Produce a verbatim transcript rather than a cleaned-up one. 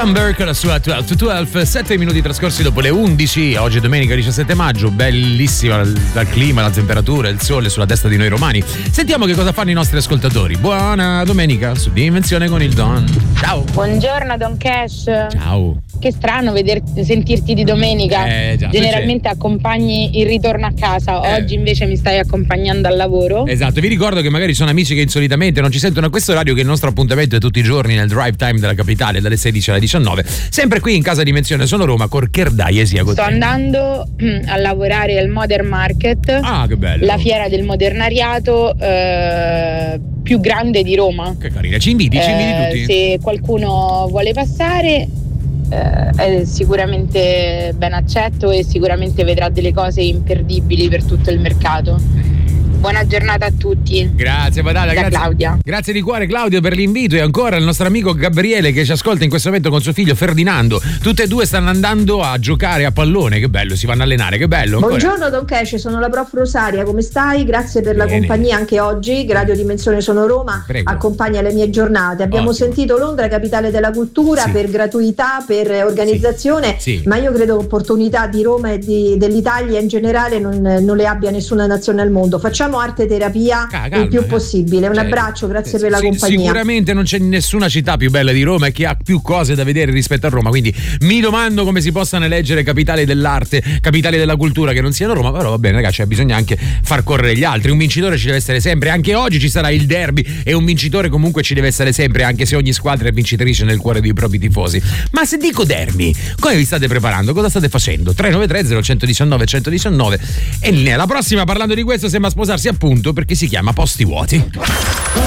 Slumber con la sua dodici to dodici, sette minuti trascorsi dopo le undici. Oggi è domenica diciassette maggio, bellissima dal clima, la temperatura, il sole sulla testa di noi romani. Sentiamo che cosa fanno i nostri ascoltatori. Buona domenica su Dimensione con il Don. Ciao. Buongiorno Don Cash. Ciao. Che strano vederti, sentirti di domenica. Eh, già, generalmente accompagni il ritorno a casa, eh. oggi invece mi stai accompagnando al lavoro. Esatto, vi ricordo che magari sono amici che insolitamente non ci sentono a questo orario, che il nostro appuntamento è tutti i giorni nel drive time della capitale dalle sedici alle diciannove, sempre qui in casa Dimensione Sono Roma, Corcherdai e sia Sto andando a lavorare al Modern Market. Ah, che bello. La fiera del modernariato eh, più grande di Roma. Che carina, ci inviti, ci inviti Eh, tutti. se qualcuno vuole passare eh, è sicuramente ben accetto e sicuramente vedrà delle cose imperdibili per tutto il mercato. Buona giornata a tutti. Grazie Badala, da grazie. Claudia. Grazie di cuore Claudio per l'invito, e ancora il nostro amico Gabriele che ci ascolta in questo momento con suo figlio Ferdinando. Tutte e due stanno andando a giocare a pallone, che bello, si vanno a allenare, che bello. Ancora. Buongiorno Don Cash, sono la prof Rosaria, come stai? Grazie per la Bene. compagnia anche oggi. Radio Dimensione Sono Roma Prego. accompagna le mie giornate. Abbiamo Ottimo. sentito Londra, capitale della cultura, Sì. per gratuità, per organizzazione, Sì. Sì. ma io credo che opportunità di Roma e di, dell'Italia in generale non, non le abbia nessuna nazione al mondo. Facciamo arte terapia Calma, il più calma. possibile. Un Cioè, abbraccio, grazie sì, per la sì, compagnia. Sicuramente non c'è nessuna città più bella di Roma e che ha più cose da vedere rispetto a Roma, quindi mi domando come si possano eleggere capitali dell'arte, capitali della cultura che non siano Roma, però va bene ragazzi, bisogna anche far correre gli altri. Un vincitore ci deve essere sempre, anche oggi ci sarà il derby e un vincitore comunque ci deve essere sempre, anche se ogni squadra è vincitrice nel cuore dei propri tifosi. Ma se dico derby, come vi state preparando? Cosa state facendo? tre nove tre zero uno uno nove uno uno nove e la prossima, parlando di questo, sembra sposarsi appunto perché si chiama Posti Vuoti.